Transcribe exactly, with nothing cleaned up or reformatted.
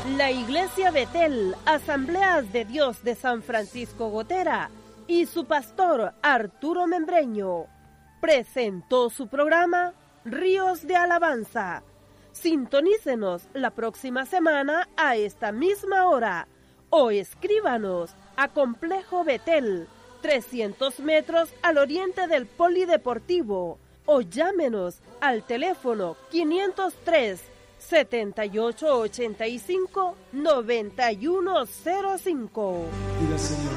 La Iglesia Betel, Asambleas de Dios de San Francisco Gotera y su pastor Arturo Membreño presentó su programa Ríos de Alabanza. Sintonícenos la próxima semana a esta misma hora o escríbanos a Complejo Betel, trescientos metros al oriente del Polideportivo, o llámenos al teléfono quinientos tres, setenta y ocho ochenta y cinco, noventa y uno cero cinco.